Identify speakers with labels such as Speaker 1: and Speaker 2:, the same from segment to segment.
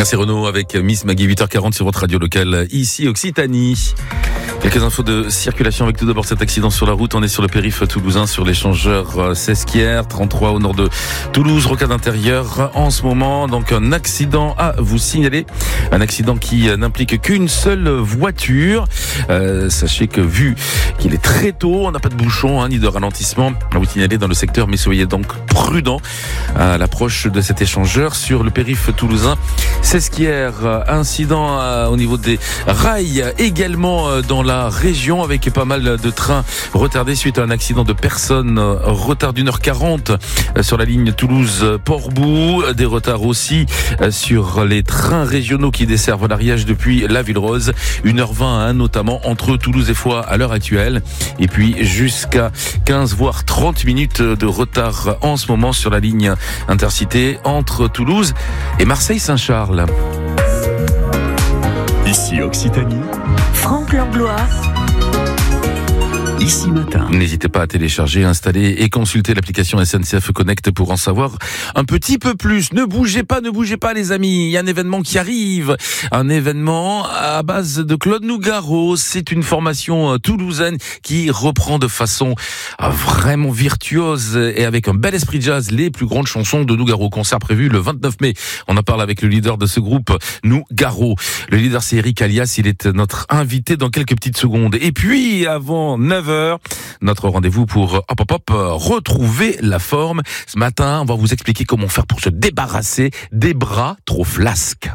Speaker 1: Merci Renaud avec Miss Maggie, 8h40 sur votre radio locale, ici Occitanie. Quelques infos de circulation avec tout d'abord cet accident sur la route. On est sur le périph' toulousain sur l'échangeur Sesquières, 33 au nord de Toulouse, rocade intérieure en ce moment. Donc un accident à vous signaler. Un accident qui n'implique qu'une seule voiture. Sachez que vu qu'il est très tôt, on n'a pas de bouchon ni de ralentissement à vous signaler dans le secteur, mais soyez donc prudents à l'approche de cet échangeur sur le périph' toulousain Sesquières. Incident au niveau des rails également dans la région avec pas mal de trains retardés suite à un accident de personnes. Retard d'1h40 sur la ligne Toulouse-Portbou. Des retards aussi sur les trains régionaux qui desservent l'Ariège depuis la Ville-Rose. 1h20 notamment entre Toulouse et Foix à l'heure actuelle. Et puis jusqu'à 15 voire 30 minutes de retard en ce moment sur la ligne intercité entre Toulouse et Marseille-Saint-Charles.
Speaker 2: Ici Occitanie,
Speaker 3: Franck Langlois.
Speaker 2: Ici Matin.
Speaker 1: N'hésitez pas à télécharger, installer et consulter l'application SNCF Connect pour en savoir un petit peu plus. Ne bougez pas les amis. Il y a un événement qui arrive. Un événement à base de Claude Nougaro. C'est une formation toulousaine qui reprend de façon vraiment virtuose et avec un bel esprit jazz les plus grandes chansons de Nougaro. Concert prévu le 29 mai. On en parle avec le leader de ce groupe, Nougaro. Le leader c'est Eric Alias. Il est notre invité dans quelques petites secondes. Et puis avant 9h, notre rendez-vous pour retrouver la forme. Ce matin, on va vous expliquer comment faire pour se débarrasser des bras trop flasques.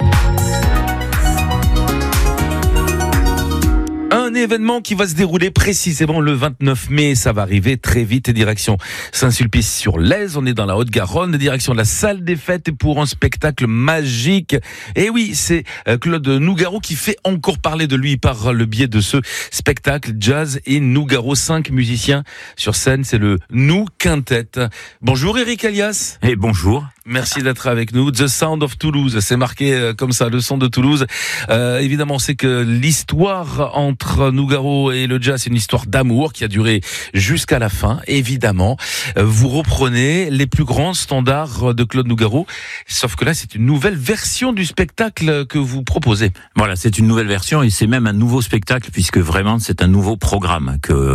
Speaker 1: Un événement qui va se dérouler précisément le 29 mai, ça va arriver très vite, direction Saint-Sulpice-sur-Lèze, on est dans la Haute-Garonne, direction de la salle des fêtes pour un spectacle magique. Et oui, c'est Claude Nougaro qui fait encore parler de lui par le biais de ce spectacle Jazz et Nougaro, 5 musiciens sur scène, c'est le Nou Quintet. Bonjour Eric Alias.
Speaker 4: Et bonjour.
Speaker 1: Merci d'être avec nous. The Sound of Toulouse, c'est marqué comme ça, le son de Toulouse. Évidemment, on sait que l'histoire entre Nougaro et le jazz, c'est une histoire d'amour qui a duré jusqu'à la fin. Évidemment, vous reprenez les plus grands standards de Claude Nougaro, sauf que là, c'est une nouvelle version du spectacle que vous proposez.
Speaker 4: Voilà, c'est une nouvelle version et c'est même un nouveau spectacle puisque vraiment c'est un nouveau programme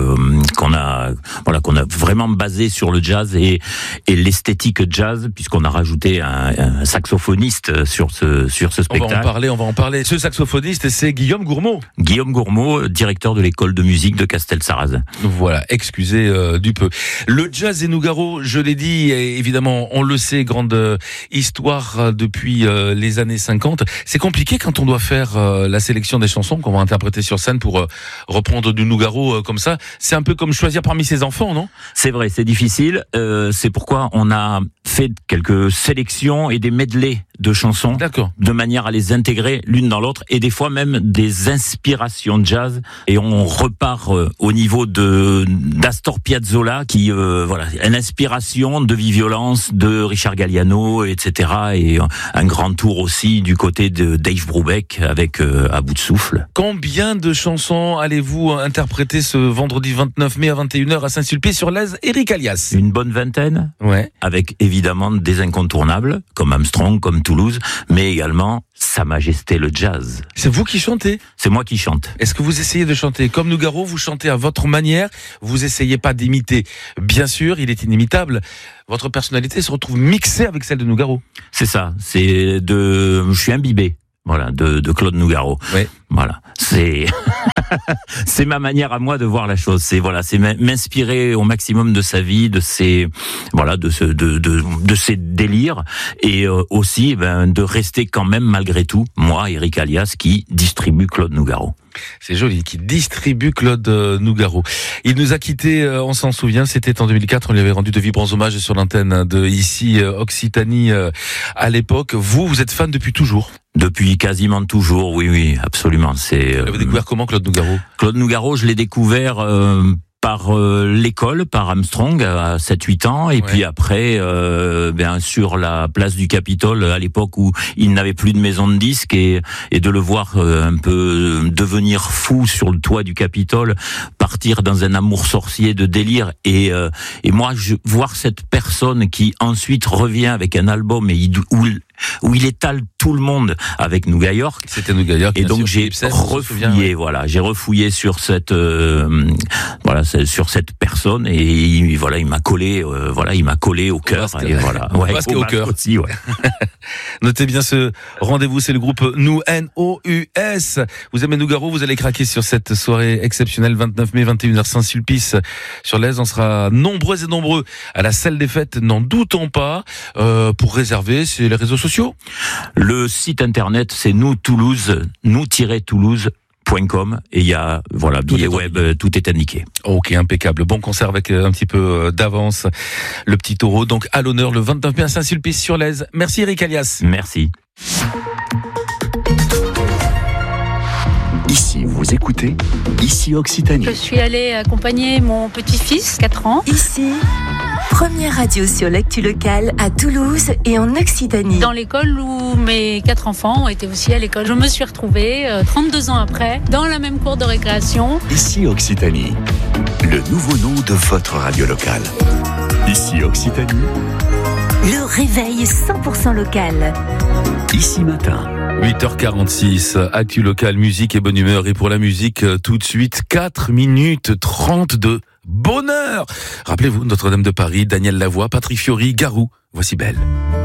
Speaker 4: qu'on a vraiment basé sur le jazz et l'esthétique jazz puisqu'on a rajouté un saxophoniste sur ce spectacle.
Speaker 1: On va en parler. Ce saxophoniste, c'est Guillaume Gourmaud.
Speaker 4: Guillaume Gourmaud, directeur de l'école de musique de Castelsarrasin.
Speaker 1: Voilà, excusez du peu. Le jazz et Nougaro, je l'ai dit, évidemment, on le sait, grande histoire depuis les années 50. C'est compliqué quand on doit faire la sélection des chansons qu'on va interpréter sur scène pour reprendre du Nougaro comme ça. C'est un peu comme choisir parmi ses enfants, non ?
Speaker 4: C'est vrai, c'est difficile. C'est pourquoi on a fait quelques sélections et des medleys de chansons.
Speaker 1: D'accord.
Speaker 4: De manière à les intégrer l'une dans l'autre et des fois même des inspirations de jazz et on repart au niveau d'Astor Piazzolla qui une inspiration de Viviolance, de Richard Galliano, etc. et un grand tour aussi du côté de Dave Brubeck avec À bout de souffle.
Speaker 1: Combien de chansons allez-vous interpréter ce vendredi 29 mai à 21h à Saint-Sulpice-sur-Lèze, Eric Alias ?
Speaker 4: Une bonne vingtaine.
Speaker 1: Ouais.
Speaker 4: Avec évidemment des incontournables comme Armstrong, comme Toulouse, mais également Sa Majesté le jazz.
Speaker 1: C'est vous qui chantez ?
Speaker 4: C'est moi qui chante.
Speaker 1: Est-ce que vous essayez de chanter comme Nougaro ? Vous chantez à votre manière, vous essayez pas d'imiter. Bien sûr, il est inimitable. Votre personnalité se retrouve mixée avec celle de Nougaro.
Speaker 4: C'est ça, je suis imbibé. Voilà, de Claude Nougaro.
Speaker 1: Ouais.
Speaker 4: Voilà, c'est c'est ma manière à moi de voir la chose. C'est m'inspirer au maximum de sa vie, de ses délires et aussi de rester quand même malgré tout moi, Eric Alias, qui distribue Claude Nougaro.
Speaker 1: C'est joli, qui distribue Claude Nougaro. Il nous a quittés, on s'en souvient, c'était en 2004, on lui avait rendu de vibrants hommages sur l'antenne de ici Occitanie à l'époque. Vous êtes fan depuis toujours ?
Speaker 4: Depuis quasiment toujours, oui, absolument.
Speaker 1: Vous l'avez découvert comment, Claude Nougaro ? Claude
Speaker 4: Nougaro, je l'ai découvert par l'école, par Armstrong à 7-8 ans, et puis après sur la place du Capitole à l'époque où il n'avait plus de maison de disques et de le voir un peu devenir fou sur le toit du Capitole, partir dans un amour sorcier de délire et moi voir cette personne qui ensuite revient avec un album où il étale tout le monde avec Nougat York.
Speaker 1: C'était Nougat York.
Speaker 4: Et donc j'ai refouillé, j'ai refouillé sur cette personne et il m'a collé au cœur et voilà.
Speaker 1: Au cœur
Speaker 4: aussi, ouais.
Speaker 1: Notez bien ce rendez-vous, c'est le groupe Nous, N-O-U-S. Vous aimez Nougaro, vous allez craquer sur cette soirée exceptionnelle, 29 mai, 21h, Saint-Sulpice sur l'Aise. On sera nombreux et nombreux à la salle des fêtes, n'en doutons pas. Pour réserver, c'est les réseaux sociaux.
Speaker 4: Le site internet, c'est nous-toulouse.com et il y a billet web, tout est indiqué.
Speaker 1: Ok, impeccable. Bon concert avec un petit peu d'avance. Le petit taureau, donc à l'honneur le 29 mai à Saint-Sulpice-sur-l'Aise. Merci Eric Alias.
Speaker 4: Merci.
Speaker 2: Ici, vous écoutez Ici Occitanie.
Speaker 3: Je suis allée accompagner mon petit-fils, 4 ans.
Speaker 5: Ici, première radio sur l'actu locale à Toulouse et en Occitanie.
Speaker 3: Dans l'école où mes 4 enfants ont été aussi à l'école. Je me suis retrouvée, 32 ans après, dans la même cour de récréation.
Speaker 2: Ici Occitanie, le nouveau nom de votre radio locale. Ici Occitanie.
Speaker 5: Le réveil 100% local.
Speaker 2: Ici matin.
Speaker 1: 8h46, actu local, musique et bonne humeur. Et pour la musique, tout de suite, 4 minutes 30 de bonheur. Rappelez-vous, Notre-Dame de Paris, Daniel Lavoie, Patrick Fiori, Garou. Voici Belle.